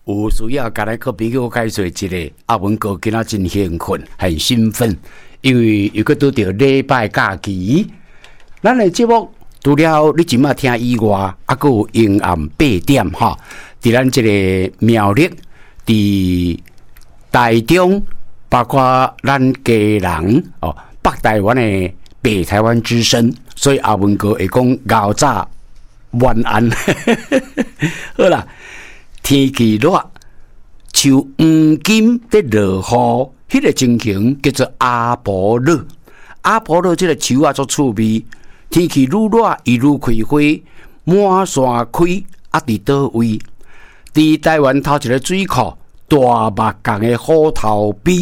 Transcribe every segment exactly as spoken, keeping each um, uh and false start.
有需要甲咱个朋友介绍一个阿文哥，今仔真兴奋，很兴奋，因为又搁拄着礼拜假期。咱的节目除了你即马听以外，还阁有阴暗八点哈，伫咱这个苗栗，伫台中，包括咱家人哦，北台湾的北台湾之声，所以阿文哥会讲熬早晚安。好啦。天气热，像黄金在落雨，迄、那个情形叫做阿婆热。阿婆热这个树啊，足趣味。天气愈热，伊愈开花，满山开。啊，伫倒位？伫台湾头一个水库，大目江的虎头陂，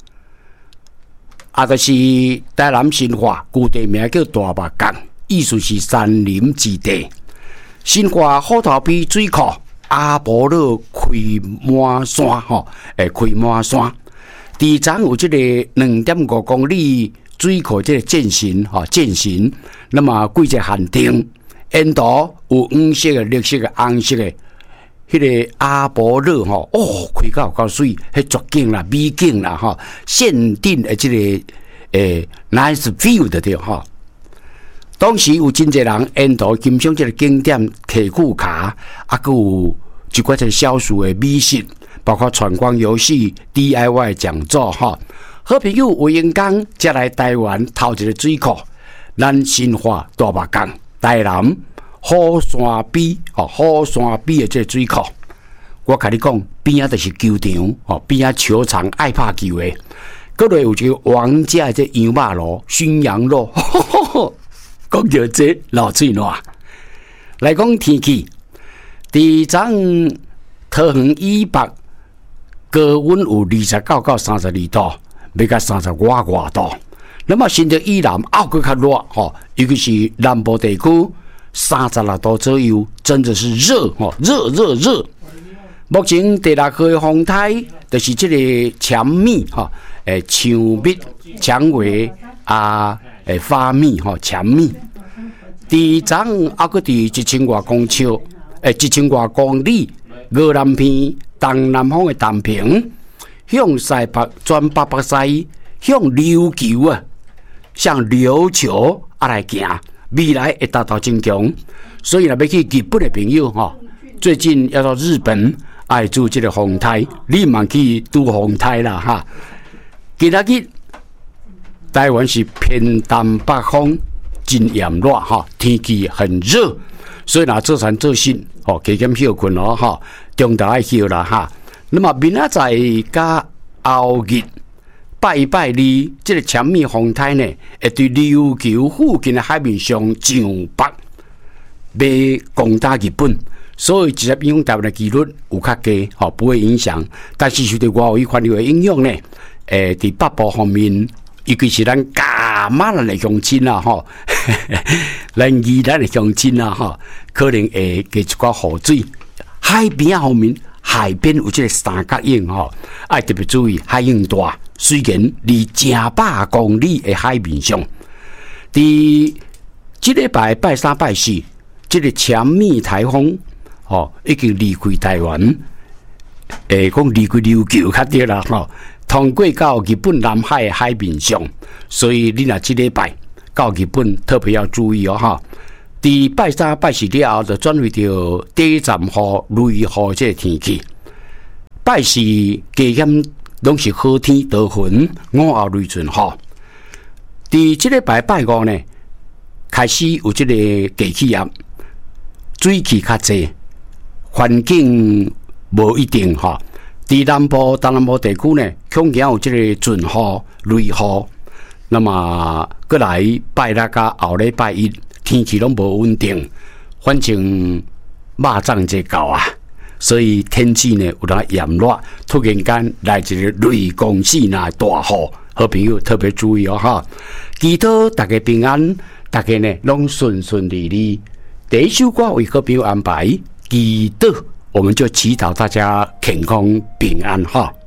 啊，就是台南新化，旧地名叫大目江，意思是山林之地。新化虎头陂水库。阿婆热开满山吼，诶，开满山。地层有这个两点五公里水库，这个践行吼，践行。那么季节限定，沿途有黄色的、绿色的、红色的，迄、那个阿婆热吼，哦，开到够水，迄绝景啦、美景啦吼，限定的这个诶 nice view 的对吼。当时有真侪人沿途欣赏这个景点，骑古卡，啊，佮有一寡只小数的美食，包括闯关游戏、D I Y 讲座哈。好朋友有闲工，才来台湾头一个水库，咱新化大目江、台南虎山陂哦，虎山陂的这个水库，我甲你讲，边仔就是球场哦，边仔球场爱拍球的，嗰度有一个王家的这羊肉炉、熏羊肉。呵呵呵讲到这老水暖，来讲天气，地藏桃园以北高温有二十九到三十二度，要到三十五外度。那么新竹以南还佫较热吼，尤其是南部地区三十六度左右，真的是热吼，热热热。目前第六号的风台就是这个强米吼，诶，长蜜、蔷薇啊。诶，花蜜吼，强蜜，地层还佫伫一千外公尺，诶，一千外公里，鹅南片东南方的东平，向西北转北北西，向琉球啊，向琉球啊来行，未来会达到正强。所以若要去日本的朋友吼，最近要到日本爱做这个风台，你莫去拄风台啦哈。今仔日。台湾是偏东北风，真炎热哈，天气很热，所以若做餐做心哦，加减休困咯哈，中昼爱休啦哈。那么明仔载加后日拜一拜二，这个强密风台呢，会对琉球附近的海面上上北，要攻打日本，所以直接影响台湾的几率有较低，吼不会影响。但是受到外围环流的影响呢，诶，伫北部方面。尤其是咱加马兰的乡亲啊，吼，咱宜兰的乡亲啊，吼，可能会加一寡雨水。海边方面，海边有这个三角影吼，爱特别注意海影大，虽然离正百公里的海面上，伫这礼拜拜三拜四，这个强密台风吼已经离开台湾，诶，讲离开琉球较对啦，吼。通过到日本南海的海面上，所以你若这礼拜到日本特别要注意哦哈。伫拜三拜四了后，就转为到第一站雨、雷雨这个天气。拜四加减拢是好天多云，午后雷阵雨。伫这礼拜拜五呢，开始有这个低气压，水气较济，环境无一定哈。伫南部、东南部地区呢，恐惊有这个阵雨、雷雨。那么，过来拜六甲后礼拜一，天气拢无稳定，反正肉粽节到啊，所以天气呢有当炎热，突然间来一个雷公四那大雨，好朋友特别注意哦哈。祈祷大家平安，大家呢拢顺顺利利。第一首歌为好朋友安排，祈祷。我们就祈祷大家健康平安哈。